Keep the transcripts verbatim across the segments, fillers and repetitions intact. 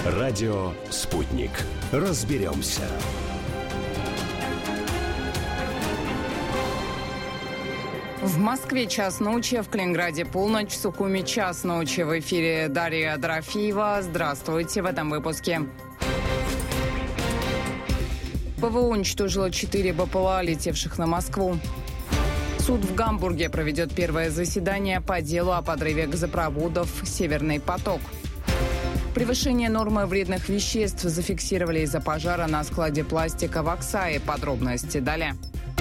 Радио «Спутник». Разберемся. В Москве час ночи, в Калининграде полночь, в Сухуми час ночи. В эфире Дарья Дорофеева. Здравствуйте в этом выпуске. ПВО уничтожило четыре БПЛА, летевших на Москву. Суд в Гамбурге проведет первое заседание по делу о подрыве газопроводов «Северный поток». Превышение нормы вредных веществ зафиксировали из-за пожара на складе пластика в Аксае. Подробности далее.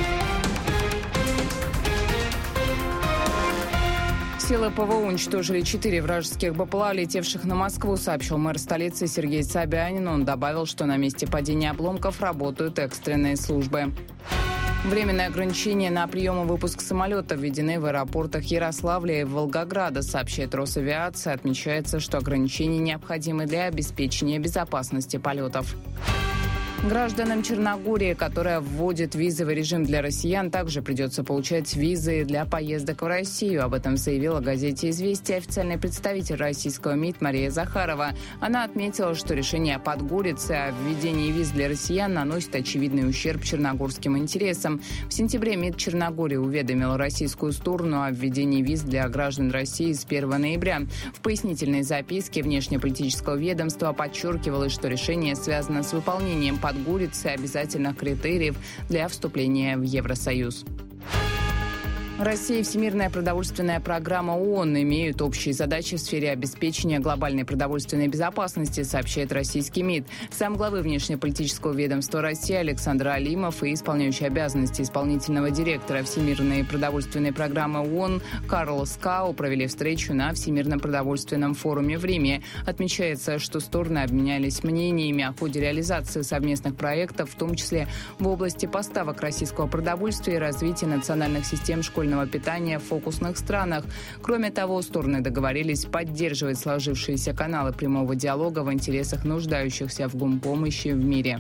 Силы ПВО уничтожили четыре вражеских БПЛА, летевших на Москву, сообщил мэр столицы Сергей Собянин. Он добавил, что на месте падения обломков работают экстренные службы. Временные ограничения на прием и выпуск самолетов введены в аэропортах Ярославля и Волгограда, сообщает Росавиация. Отмечается, что ограничения необходимы для обеспечения безопасности полетов. Гражданам Черногории, которая вводит визовый режим для россиян, также придется получать визы для поездок в Россию. Об этом заявила газете «Известия» официальный представитель российского МИД Мария Захарова. Она отметила, что решение Подгорицы о введении виз для россиян наносит очевидный ущерб черногорским интересам. В сентябре МИД Черногории уведомил российскую сторону о введении виз для граждан России с первого ноября. В пояснительной записке внешнеполитического ведомства подчеркивалось, что решение связано с выполнением Подгорицы Подгорицы обязательных критериев для вступления в Евросоюз. Россия и Всемирная продовольственная программа ООН имеют общие задачи в сфере обеспечения глобальной продовольственной безопасности, сообщает российский МИД. Замглавы внешнеполитического ведомства России Александр Алимов и исполняющий обязанности исполнительного директора Всемирной продовольственной программы ООН Карл Скау провели встречу на Всемирном продовольственном форуме в Риме. Отмечается, что стороны обменялись мнениями о ходе реализации совместных проектов, в том числе в области поставок российского продовольствия и развития национальных систем школьного питания в фокусных странах. Кроме того, стороны договорились поддерживать сложившиеся каналы прямого диалога в интересах нуждающихся в гумпомощи в мире.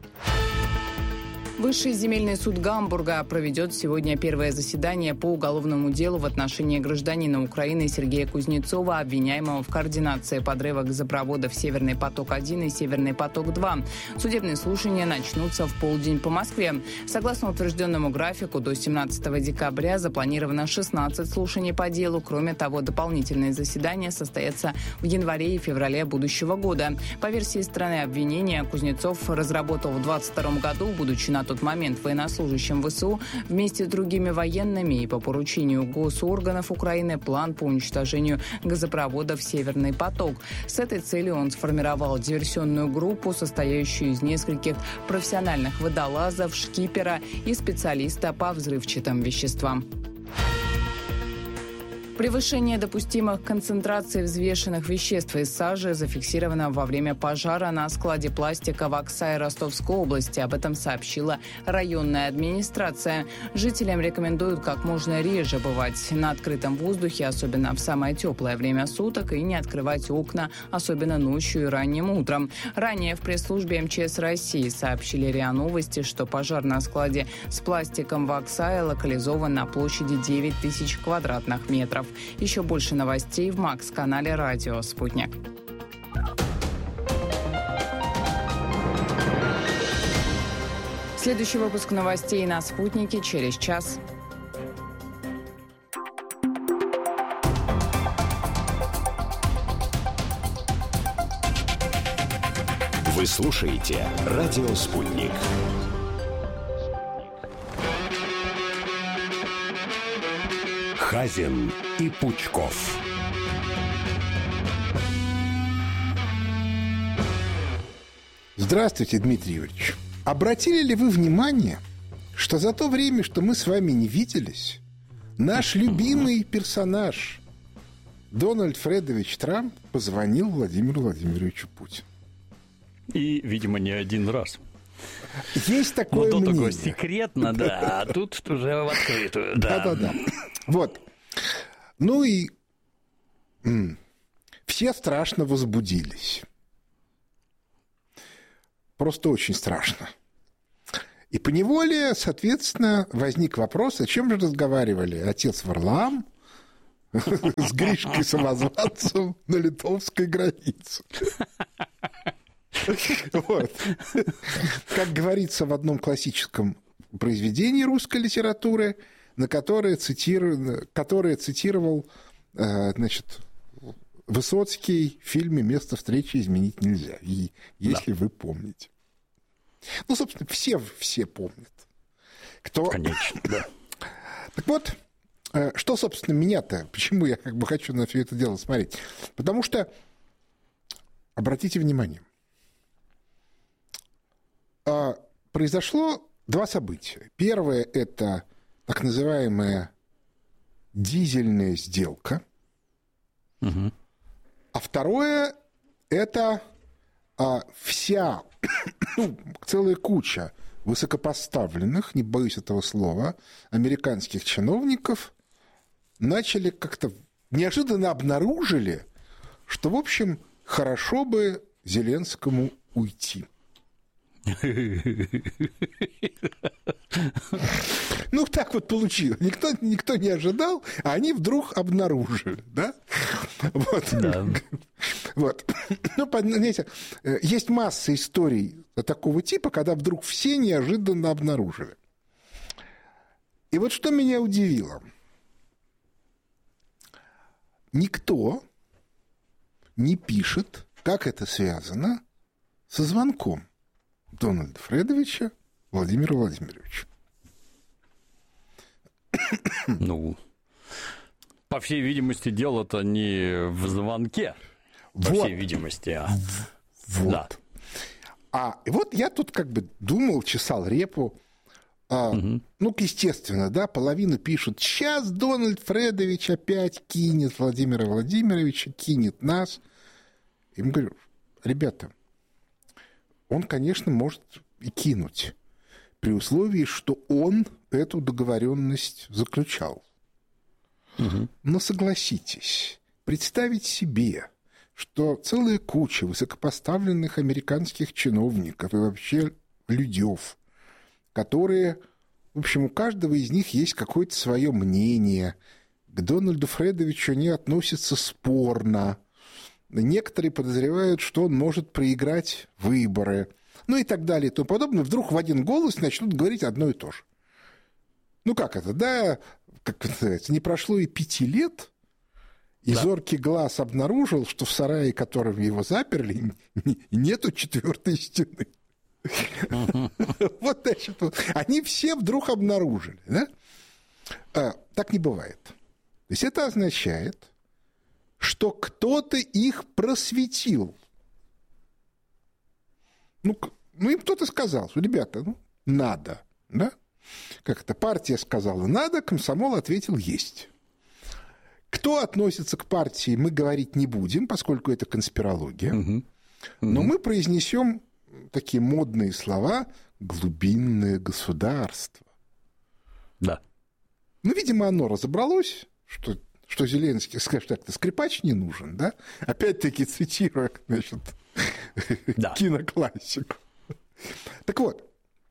Высший земельный суд Гамбурга проведет сегодня первое заседание по уголовному делу в отношении гражданина Украины Сергея Кузнецова, обвиняемого в координации подрыва газопроводов «Северный поток-один» и «Северный поток-два». Судебные слушания начнутся в полдень по Москве. Согласно утвержденному графику, до семнадцатого декабря запланировано шестнадцать слушаний по делу. Кроме того, дополнительные заседания состоятся в январе и феврале будущего года. По версии стороны обвинения, Кузнецов разработал в двадцать втором году, будучи на тот момент военнослужащим ВСУ, вместе с другими военными и по поручению госорганов Украины план по уничтожению газопроводов «Северный поток». С этой целью он сформировал диверсионную группу, состоящую из нескольких профессиональных водолазов, шкипера и специалиста по взрывчатым веществам. Превышение допустимых концентраций взвешенных веществ из сажи зафиксировано во время пожара на складе пластика в Аксае Ростовской области. Об этом сообщила районная администрация. Жителям рекомендуют как можно реже бывать на открытом воздухе, особенно в самое теплое время суток, и не открывать окна, особенно ночью и ранним утром. Ранее в пресс-службе эм че эс России сообщили РИА Новости, что пожар на складе с пластиком в Аксае локализован на площади девять тысяч квадратных метров. Еще больше новостей в Макс-канале «Радио Спутник». Следующий выпуск новостей на «Спутнике» через час. Вы слушаете «Радио Спутник». Хазин и Пучков. Здравствуйте, Дмитрий Юрьевич. Обратили ли вы внимание, что за то время, что мы с вами не виделись, наш любимый персонаж Дональд Фредович Трамп позвонил Владимиру Владимировичу Путину? И, видимо, не один раз. Есть такое ну, мнение. Ну, только секретно, да, а тут уже в открытую. Да-да-да. Вот. Ну и м- все страшно возбудились. Просто очень страшно. И поневоле, соответственно, возник вопрос, о чем же разговаривали отец Варлаам с Гришкой Самозванцем на литовской границе. Вот. Как говорится в одном классическом произведении русской литературы, на которое, цитиру... которое цитировал, значит, Высоцкий в фильме «Место встречи изменить нельзя», и, если да. вы помните. Ну, собственно, все, все помнят. Кто... Конечно, да. Так вот, что, собственно, меня-то, почему я как бы хочу на все это дело смотреть? Потому что, обратите внимание, произошло два события. Первое – это так называемая дизельная сделка. Угу. А второе – это вся, ну, целая куча высокопоставленных, не боюсь этого слова, американских чиновников начали как-то неожиданно обнаружили, что, в общем, хорошо бы Зеленскому уйти. Ну, так вот получилось. Никто, никто не ожидал, а они вдруг обнаружили, да? Вот. Да. Вот. Ну, знаете, есть масса историй такого типа, когда вдруг все неожиданно обнаружили. И вот что меня удивило. Никто не пишет, как это связано со звонком Дональда Фредовича Владимиру Владимировичу. Ну, по всей видимости, дело-то не в звонке, по вот. всей видимости. А... Вот. Да. А и вот я тут как бы думал, чесал репу. А, угу. Ну, естественно, да, половина пишут, сейчас Дональд Фредович опять кинет Владимира Владимировича, кинет нас. Им говорю, ребята, он, конечно, может и кинуть, при условии, что он эту договоренность заключал. Угу. Но согласитесь, представить себе, что целая куча высокопоставленных американских чиновников и вообще людев, которые, в общем, у каждого из них есть какое-то свое мнение, к Дональду Фредовичу они относятся спорно, некоторые подозревают, что он может проиграть выборы, ну и так далее и тому подобное, вдруг в один голос начнут говорить одно и то же. Ну как это, да, как это называется, не прошло и пяти лет, и да. зоркий глаз обнаружил, что в сарае, которым его заперли, нету четвертой стены. Вот, значит, они все вдруг обнаружили, да? Так не бывает. То есть это означает, что кто-то их просветил. Ну, ну им кто-то сказал, что, ребята, ну, надо, да? Как это, партия сказала надо, комсомол ответил есть. Кто относится к партии, мы говорить не будем, поскольку это конспирология. Угу. Угу. Но мы произнесем такие модные слова «глубинное государство». Да. Ну, видимо, оно разобралось, что, что Зеленский, скажем так, скрипач не нужен, да? Опять-таки цитируя, значит, да. киноклассику. Так вот,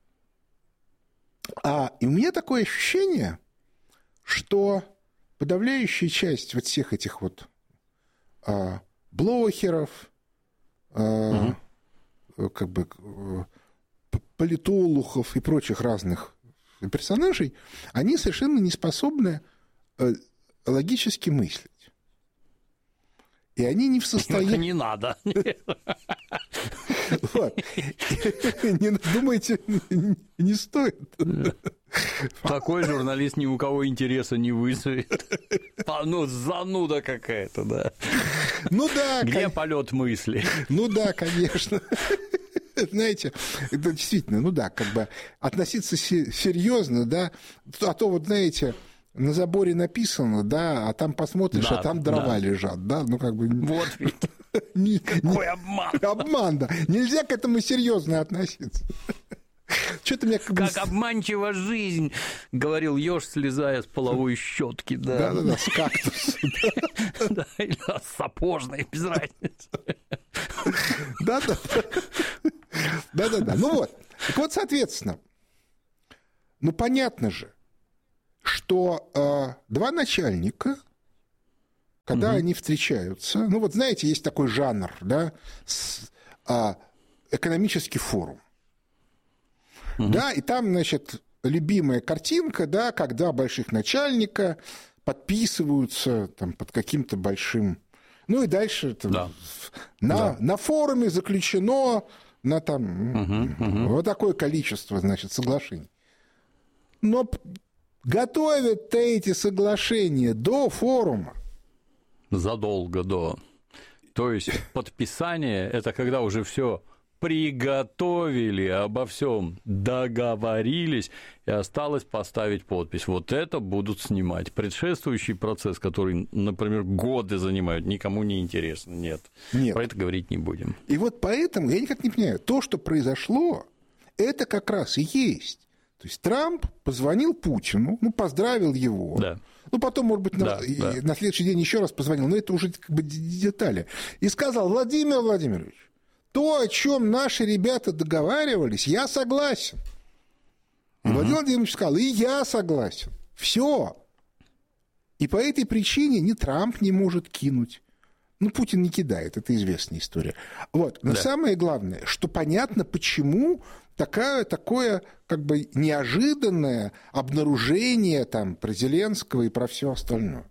а, и у меня такое ощущение, что подавляющая часть вот всех этих вот а, блогеров, а, угу. как бы политологов и прочих разных персонажей, они совершенно не способны логически мыслить. И они не в состоянии... Это не надо. Вот. Не думайте, не стоит. Такой журналист ни у кого интереса не вызовет. Ну, зануда какая-то, да. Ну да. Где полет мысли? Ну да, конечно. Знаете, это действительно, ну да, как бы относиться серьезно, да, а то вот, знаете, на заборе написано, да, а там посмотришь, да, а там дрова да. лежат, да, ну как бы... Вот ведь. Не, Какой не, обман. Обман, да. Нельзя к этому серьезно относиться. Что-то меня как, как бы... обманчива жизнь, говорил еж, слезая с половой щетки, да. Да-да-да, с кактуса. Да, или с сапожной, без разницы. Да-да. Да-да-да. Ну вот. Так вот, соответственно, ну понятно же, что э, два начальника, когда угу. они встречаются, ну вот знаете, есть такой жанр, да, с, а, экономический форум. Угу. Да, и там, значит, любимая картинка, да, когда больших начальника подписываются там, под каким-то большим... Ну и дальше там, да. на, да. на форуме заключено на там, угу, угу. вот такое количество, значит, соглашений. Но готовят-то эти соглашения до форума. Задолго до. То есть подписание – это когда уже все приготовили, обо всем договорились, и осталось поставить подпись. Вот это будут снимать. Предшествующий процесс, который, например, годы занимают, никому не интересно. Нет. Нет. Про это говорить не будем. И вот поэтому, я никак не понимаю, то, что произошло, это как раз и есть. То есть Трамп позвонил Путину, ну, поздравил его. Да. Ну, потом, может быть, да, на, да. на следующий день еще раз позвонил, но это уже как бы детали. И сказал: Владимир Владимирович, то, о чем наши ребята договаривались, я согласен. И угу. Владимир Владимирович сказал: и я согласен. Все. И по этой причине ни Трамп не может кинуть. Ну, Путин не кидает, это известная история. Вот. Но да. самое главное, что понятно, почему такое, такое как бы неожиданное обнаружение там, про Зеленского и про все остальное.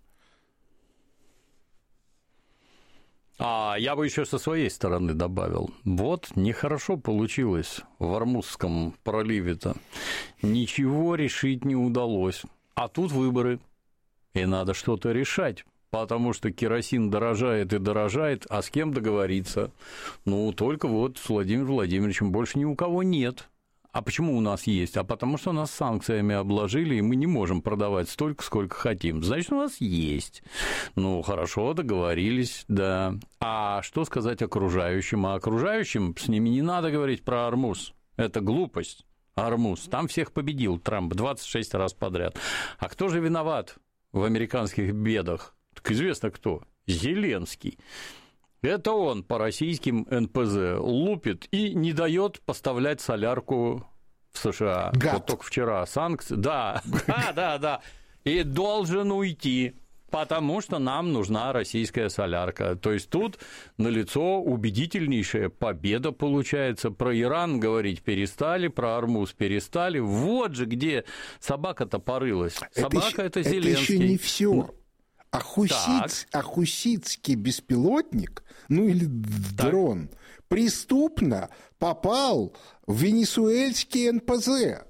А я бы еще со своей стороны добавил. Вот нехорошо получилось в Ормузском проливе-то. Ничего решить не удалось. А тут выборы. И надо что-то решать. Потому что керосин дорожает и дорожает, а с кем договориться? Ну, только вот с Владимиром Владимировичем больше ни у кого нет. А почему у нас есть? А потому что нас санкциями обложили, и мы не можем продавать столько, сколько хотим. Значит, у нас есть. Ну, хорошо, договорились, да. А что сказать окружающим? А окружающим с ними не надо говорить про Ормуз. Это глупость. Ормуз. Там всех победил Трамп двадцать шесть раз подряд. А кто же виноват в американских бедах? Так известно кто. Зеленский. Это он по российским эн пэ зэ лупит и не дает поставлять солярку в США. Гад. Вот только вчера санкции. Да, да, да, да. И должен уйти, потому что нам нужна российская солярка. То есть тут налицо убедительнейшая победа получается. Про Иран говорить перестали, про Ормуз перестали. Вот же где собака-то порылась. Собака – это, это Зеленский. Это еще не все. А, хусиц, а хуситский беспилотник, ну или дрон, так. преступно попал в венесуэльский эн пэ зэ.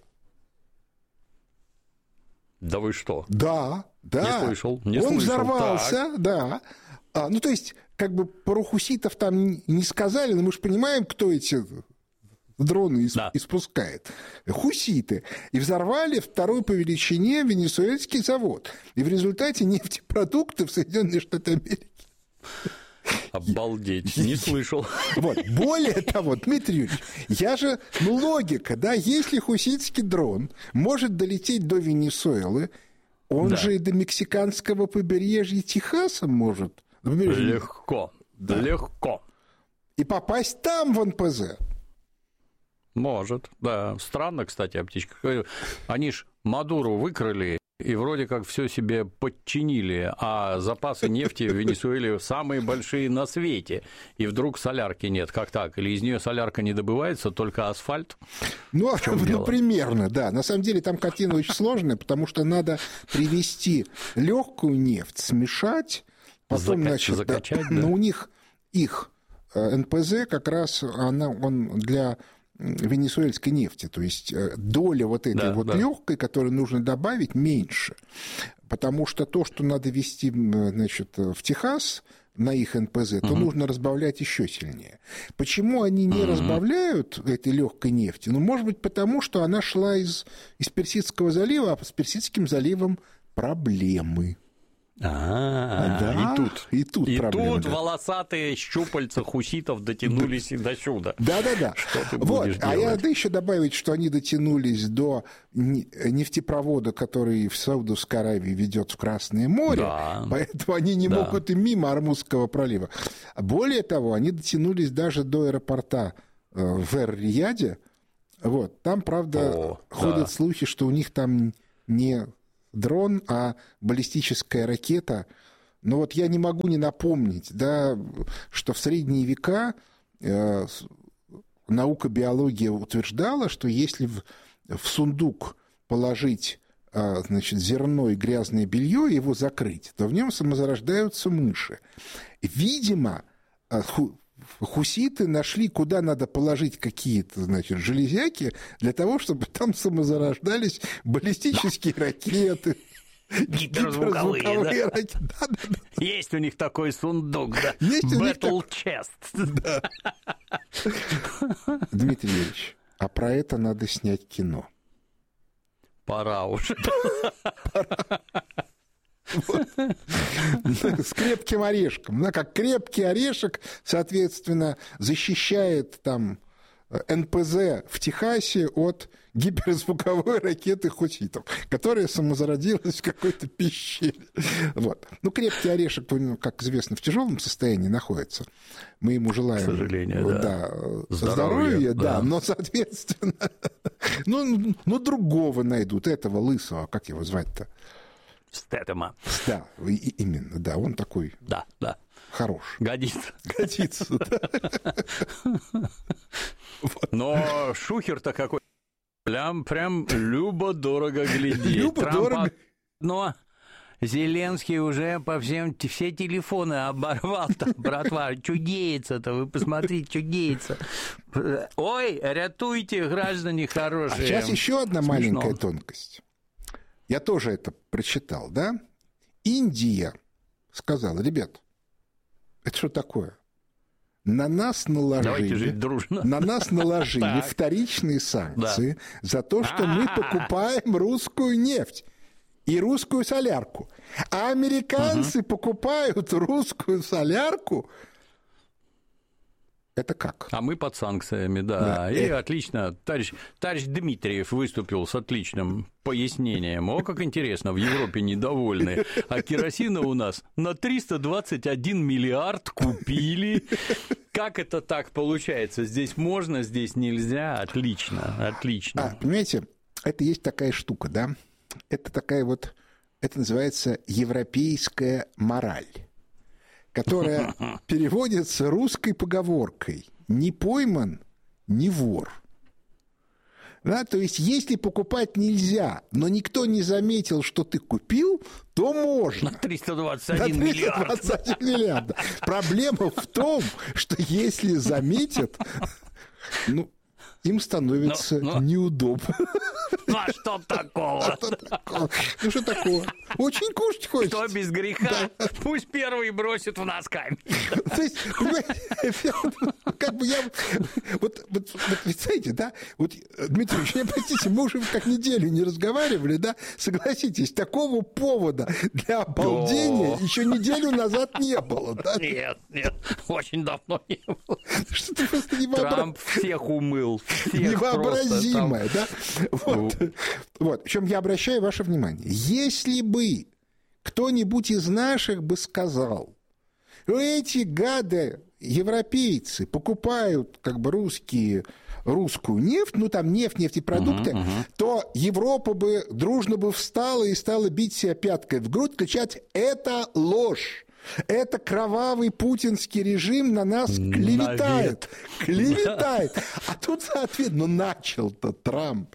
Да вы что? Да, да. Не слышал, не Он слышал. взорвался, так. да. А, ну, то есть, как бы про хуситов там не сказали, но мы же понимаем, кто эти... дроны да. испускает. Хуситы. И взорвали второй по величине венесуэльский завод. И в результате нефтепродукты в Соединенные Штаты Америки. Обалдеть, не слышал. Вот. Более того, Дмитрий Юрьевич, я же, ну, логика, да, если хуситский дрон может долететь до Венесуэлы, он да. же и до мексиканского побережья Техаса может. Легко, да. легко. И попасть там в эн пэ зэ. Может, да. Странно, кстати, о птичках. Они ж Мадуру выкрали и вроде как все себе подчинили, а запасы нефти в Венесуэле самые большие на свете. И вдруг солярки нет. Как так? Или из нее солярка не добывается, только асфальт? Ну, ну примерно, да. На самом деле там картина очень сложная, потому что надо привезти легкую нефть, смешать, потом, Зака- значит, закачать, да, да. Но у них их эн пэ зэ как раз она, он для венесуэльской нефти, то есть доля вот этой да, вот да. легкой, которую нужно добавить, меньше, потому что то, что надо везти, значит, в Техас на их эн пэ зэ, то угу. нужно разбавлять еще сильнее. Почему они не угу. разбавляют этой легкой нефти? Ну, может быть, потому что она шла из, из Персидского залива, а с Персидским заливом проблемы. А, да, и тут, и тут, и проблема, тут да. волосатые щупальца хуситов дотянулись да. и до сюда. Да-да-да. Что ты вот. будешь а делать? я надо еще добавить, что они дотянулись до нефтепровода, который в Саудовской Аравии ведет в Красное море, да. поэтому они не да. могут и мимо Ормузского пролива. Более того, они дотянулись даже до аэропорта в Эр-Рияде. Вот. Там, правда, О, ходят да. слухи, что у них там не... дрон, а баллистическая ракета. Но вот я не могу не напомнить, да, что в средние века э, наука, биология утверждала, что если в, в сундук положить, значит, зерно и грязное белье, и его закрыть, то в нем самозарождаются мыши. Видимо, хуситы нашли, куда надо положить какие-то, значит, железяки для того, чтобы там самозарождались баллистические ракеты. Гиперзвуковые, Гиперзвуковые да? ракеты. Да, да, да. Есть у них такой сундук, да. Есть у них Battle так... Chest. Да. Дмитрий Юрьевич, а про это надо снять кино. Пора уже. Вот. С крепким орешком. Ну, как крепкий орешек, соответственно, защищает там эн пэ зэ в Техасе от гиперзвуковой ракеты хуситов, которая самозародилась в какой-то пещере. Вот. Ну, крепкий орешек, как известно, в тяжелом состоянии находится. Мы ему желаем, к сожалению, да. Да, здоровья, здоровья, да, да. но, соответственно, ну, ну, другого найдут, этого лысого, как его звать-то? Стэтэма. Да, и, именно, да, он такой да, да. хорош. Годится. Годится, да. Но Шухер-то какой. Прям, прям любо-дорого глядеть. Любо-дорого. Но Зеленский уже по всем, все телефоны оборвал там, братва. Что деется-то? Вы посмотрите, что деется. Ой, рятуйте, граждане хорошие. А сейчас еще одна Смешно. Маленькая тонкость. Я тоже это прочитал, да? Индия сказала: ребят, это что такое? На нас наложили, жить дружно. на нас наложили вторичные санкции за то, что мы покупаем русскую нефть и русскую солярку. А американцы покупают русскую солярку. Это как? А мы под санкциями, да. да. И э... отлично. Товарищ, товарищ Дмитриев выступил с отличным пояснением. О, как интересно, в Европе недовольны. А керосина у нас на триста двадцать один миллиард купили. Как это так получается? Здесь можно, здесь нельзя. Отлично, отлично. А, понимаете, это есть такая штука, да? Это такая вот, это называется европейская мораль, которая переводится русской поговоркой: «Не пойман, не вор». Да, то есть, если покупать нельзя, но никто не заметил, что ты купил, то можно. На триста двадцать один миллиард. На триста двадцать один миллиард. Проблема в том, что если заметят, ну, им становится но, но... неудобно. Ну, а что такого? А что такого? Ну, что такого? Очень кушать хочется. Кто без греха, да. Пусть первый бросит в нас камень. То есть, как бы я... Вот, вот, вот, представляете, да? Вот, Дмитрий Ильич, не простите, мы уже как неделю не разговаривали, да? Согласитесь, такого повода для обалдения еще неделю назад не было, да? Нет, нет, очень давно не было. Что-то просто невообразимое. Трамп всех умыл. Всех невообразимое, там... да? Вот. Ну... вот. Причем я обращаю ваше внимание, если бы кто-нибудь из наших бы сказал: эти гады, европейцы, покупают как бы русские, русскую нефть, ну там нефть, нефтепродукты, uh-huh, uh-huh. то Европа бы дружно бы встала и стала бить себя пяткой в грудь, кричать: это ложь. Это кровавый путинский режим на нас клеветает. Клеветает. А тут, соответственно, ну, начал-то Трамп.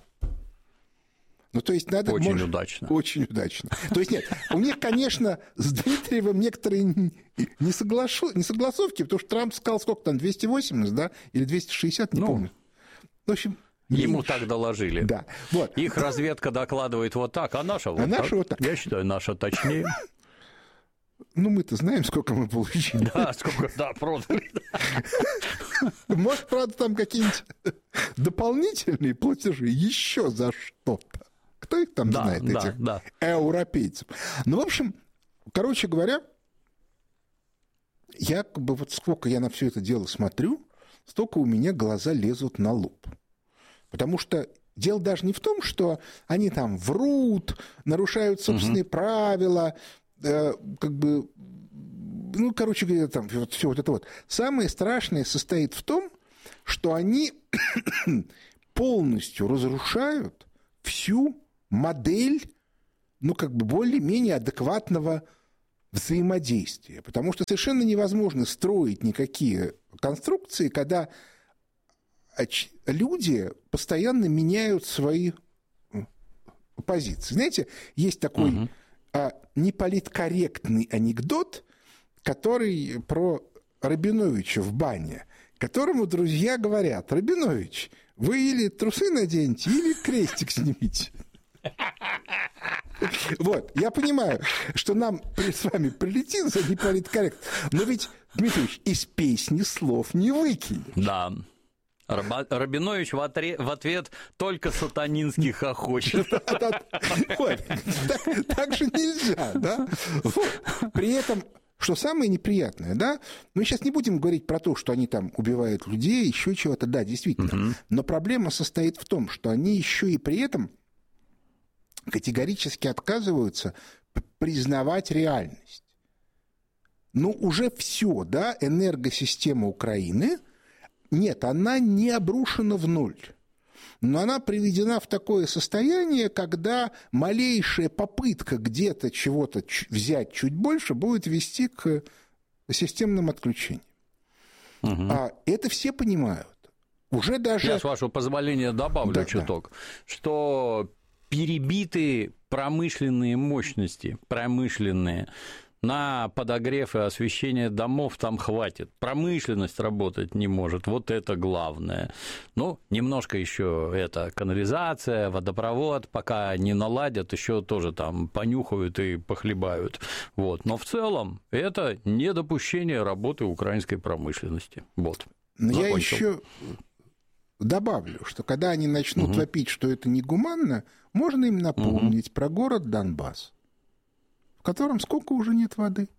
Ну, то есть надо... Очень может, удачно. Очень удачно. То есть, нет, у них, конечно, с Дмитриевым некоторые не, соглашу, не согласовки, потому что Трамп сказал, сколько там, двести восемьдесят, да? Или двести шестьдесят, не ну, помню. В общем... Ему меньше. Так доложили. Да. Вот. Их разведка докладывает вот так, а наша вот а так. Наша вот так. Я считаю, наша точнее. Ну, мы-то знаем, сколько мы получили. Да, сколько, да, продали. Может, правда, там какие-нибудь дополнительные платежи еще за что-то. Кто их там да, знает, да, этих да. европейцев? Ну, в общем, короче говоря, я как бы вот сколько я на все это дело смотрю, столько у меня глаза лезут на лоб. Потому что дело даже не в том, что они там врут, нарушают собственные угу. правила, как бы, ну, короче говоря, там вот все вот это вот. Самое страшное состоит в том, что они полностью разрушают всю модель, ну, как бы более-менее адекватного взаимодействия. Потому что совершенно невозможно строить никакие конструкции, когда люди постоянно меняют свои позиции. Знаете, есть такой угу. неполиткорректный анекдот, который про Рабиновича в бане, которому друзья говорят: Рабинович, вы или трусы наденьте, или крестик снимите. Вот, я понимаю, что нам с вами прилетит за неполиткорректно, но ведь, Дмитриевич, из песни слов не выкинешь. Да. Рабинович в ответ только сатанинский хохочет. Так же нельзя, да? При этом, что самое неприятное, да, мы сейчас не будем говорить про то, что они там убивают людей, еще чего-то, да, действительно, но проблема состоит в том, что они еще и при этом категорически отказываются признавать реальность. Ну, уже все, да, энергосистема Украины, нет, она не обрушена в ноль, но она приведена в такое состояние, когда малейшая попытка где-то чего-то взять чуть больше будет вести к системным отключениям. Угу. А это все понимают. Уже даже... Я, с вашего позволения, добавлю да, чуток, да. что перебиты промышленные мощности, промышленные, на подогрев и освещение домов там хватит. Промышленность работать не может, вот это главное. Ну, немножко еще это канализация, водопровод, пока не наладят, еще тоже там понюхают и похлебают. Вот. Но в целом это недопущение работы украинской промышленности. Вот. Но я еще добавлю, что когда они начнут угу. вопить, что это негуманно, можно им напомнить угу. про город Донбасс, в котором сколько уже нет воды.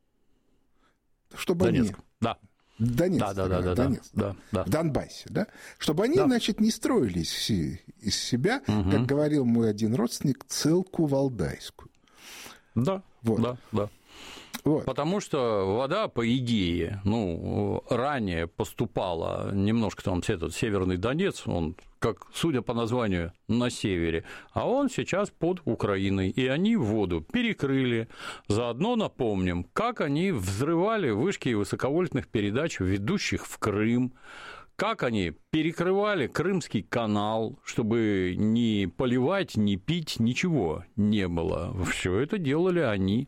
Чтобы Донецк, они... да. Донецк, да, да, да, да, Донецк, да, да. в Донбассе, да? Чтобы они, да. значит, не строились из себя, угу. как говорил мой один родственник, целку валдайскую. Да, вот. да, да. Вот. Потому что вода, по идее, ну, ранее поступала немножко там этот Северный Донец, он, как, судя по названию, на севере, а он сейчас под Украиной, и они воду перекрыли. Заодно напомним, как они взрывали вышки высоковольтных передач, ведущих в Крым, как они перекрывали Крымский канал, чтобы ни поливать, ни пить, ничего не было. Все это делали они.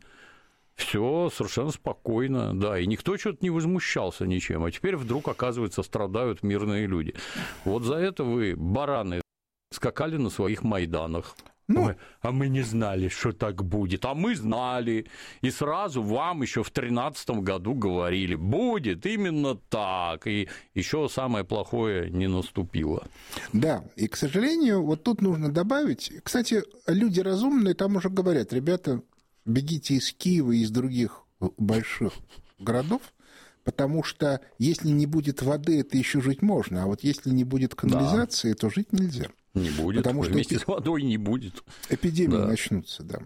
Все совершенно спокойно, да, и никто что-то не возмущался ничем, а теперь вдруг, оказывается, страдают мирные люди. Вот за это вы, бараны, скакали на своих майданах. Ну, Ой, а мы не знали, что так будет, а мы знали, и сразу вам еще в тринадцатом году говорили, будет именно так, и еще самое плохое не наступило. Да, и, к сожалению, вот тут нужно добавить, кстати, люди разумные там уже говорят, ребята, бегите из Киева и из других больших городов, потому что если не будет воды, это еще жить можно, а вот если не будет канализации, да. то жить нельзя. Не будет, потому что вместе эпи... с водой не будет. Эпидемии да. начнутся, да.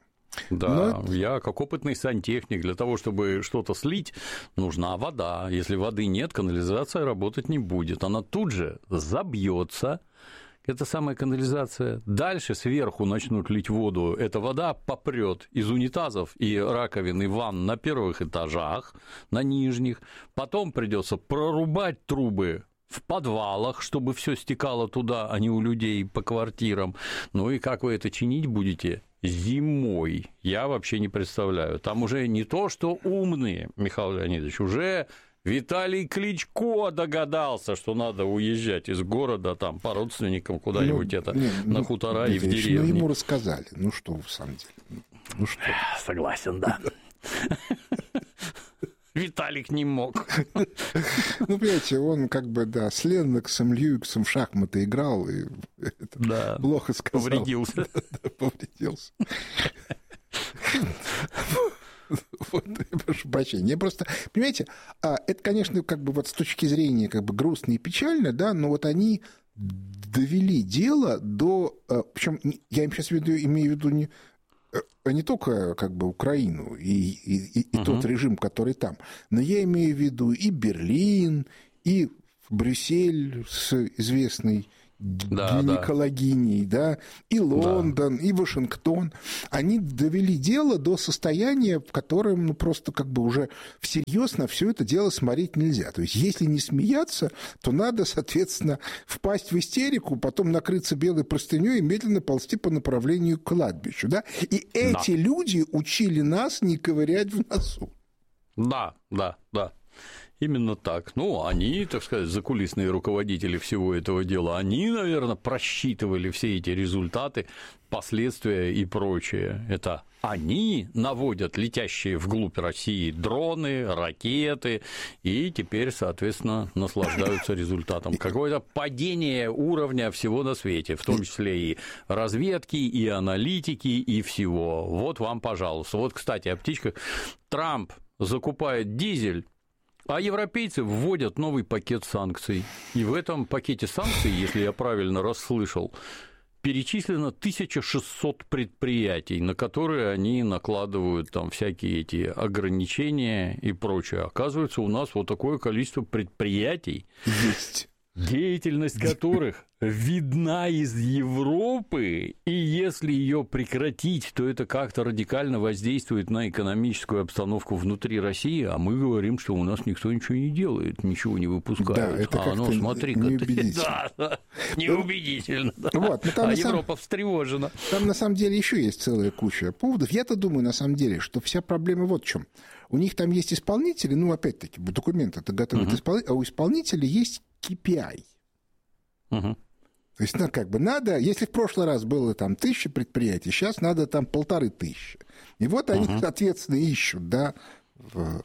Да, Но... я как опытный сантехник, для того, чтобы что-то слить, нужна вода. Если воды нет, канализация работать не будет. Она тут же забьется. Это самая канализация. Дальше сверху начнут лить воду. Эта вода попрет из унитазов и раковин и ванн на первых этажах, на нижних. Потом придется прорубать трубы в подвалах, чтобы все стекало туда, а не у людей по квартирам. Ну и как вы это чинить будете? Зимой. Я вообще не представляю. Там уже не то, что умные, Михаил Леонидович, уже... Виталий Кличко догадался, что надо уезжать из города там по родственникам куда-нибудь ну, это не, на хутора ну, и в деревне. Ну, ему рассказали. Ну, что, в самом деле. Ну, что? Согласен, да. Виталик не мог. Ну, понимаете, он как бы, да, с Ленноксом, Льюиксом в шахматы играл и да, плохо сказал. Повредился. Да, повредился. Вот, прошу прощения. Я просто, понимаете, это, конечно, как бы вот с точки зрения как бы грустно и печально, да, но вот они довели дело до... Причем я им сейчас веду, имею в виду не, не только как бы Украину и, и, и uh-huh. тот режим, который там, но я имею в виду и Берлин, и Брюссель с известной да, гинекологиней, да. Да, и Лондон, да. и Вашингтон, они довели дело до состояния, в котором ну, просто как бы уже всерьез на все это дело смотреть нельзя. То есть, если не смеяться, то надо, соответственно, впасть в истерику, потом накрыться белой простыней и медленно ползти по направлению к кладбищу. Да? И эти да. люди учили нас не ковырять в носу. Да, да, да. Именно так. Ну, они, так сказать, закулисные руководители всего этого дела, они, наверное, просчитывали все эти результаты, последствия и прочее. Это они наводят летящие вглубь России дроны, ракеты, и теперь, соответственно, наслаждаются результатом. Какое-то падение уровня всего на свете, в том числе и разведки, и аналитики, и всего. Вот вам, пожалуйста. Вот, кстати, о птичках. Трамп закупает дизель, а европейцы вводят новый пакет санкций. И в этом пакете санкций, если я правильно расслышал, перечислено тысяча шестьсот предприятий, на которые они накладывают там всякие эти ограничения и прочее. Оказывается, у нас вот такое количество предприятий, есть, деятельность которых видна из Европы, и если ее прекратить, то это как-то радикально воздействует на экономическую обстановку внутри России, а мы говорим, что у нас никто ничего не делает, ничего не выпускает. Да, это а ну смотри, неубедительно. Да, да, неубедительно. Да. Вот, а Европа сам... встревожена. Там на самом деле еще есть целая куча поводов. Я-то думаю, на самом деле, что вся проблема вот в чем. У них там есть исполнители, ну, опять-таки, документы-то готовят uh-huh. исполнители, а у исполнителей есть кей пи ай. Uh-huh. То есть, ну, как бы надо, если в прошлый раз было там тысяча предприятий, сейчас надо там полторы тысячи. И вот они, uh-huh. соответственно, ищут, да, в,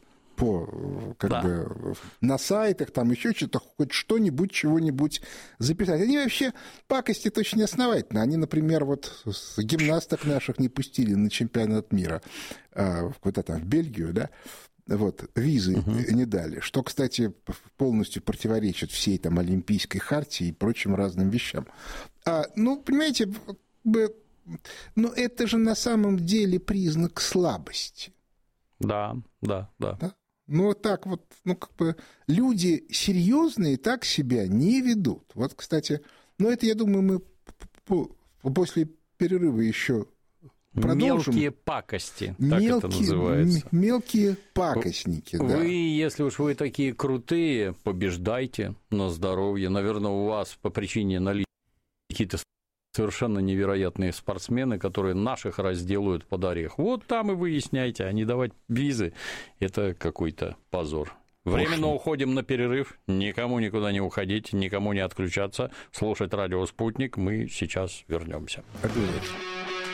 по, как да. бы, на сайтах, там еще что-то, хоть что-нибудь, чего-нибудь записать. Они вообще пакостят очень основательно. Они, например, вот гимнасток наших не пустили на чемпионат мира а, куда-то там в Бельгию, да, вот, визы uh-huh. не дали, что, кстати, полностью противоречит всей там олимпийской хартии и прочим разным вещам. А, ну, понимаете, ну, это же на самом деле признак слабости. Да, да, да. да? Ну, вот так вот, ну, как бы люди серьезные так себя не ведут. Вот, кстати, ну, это, я думаю, мы после перерыва еще продолжим. Мелкие пакости, мелкие, так это называется. Мелкие пакостники, вы, да. Вы, если уж вы такие крутые, побеждайте на здоровье. Наверное, у вас по причине наличия какие-то совершенно невероятные спортсмены, которые наших разделают под орех. Вот там и выясняйте, а не давать визы – это какой-то позор. Временно Ох. уходим на перерыв, никому никуда не уходить, никому не отключаться, слушать радио «Спутник». Мы сейчас вернемся. Обязательно.